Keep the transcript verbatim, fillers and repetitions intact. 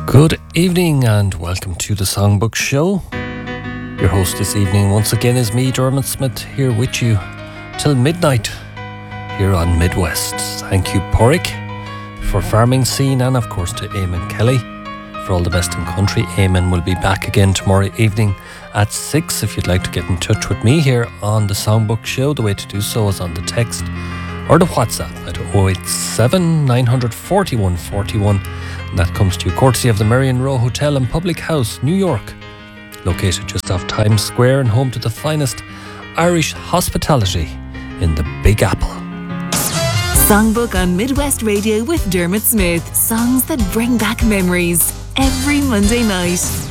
Good evening and welcome to the Songbook Show. Your host this evening once again is me, Dermot Smith, here with you till midnight here on Midwest. Thank you, Porrick, for Farming Scene, and of course to Eamon Kelly for all the best in country. Eamon will be back again tomorrow evening at six. If you'd like to get in touch with me here on the Songbook Show, the way to do so is on the text or the WhatsApp at oh eight seven, nine four one, four one. And that comes to you courtesy of the Marion Row Hotel and Public House, New York, located just off Times Square and home to the finest Irish hospitality in the Big Apple. Songbook on Midwest Radio with Dermot Smith. Songs that bring back memories every Monday night.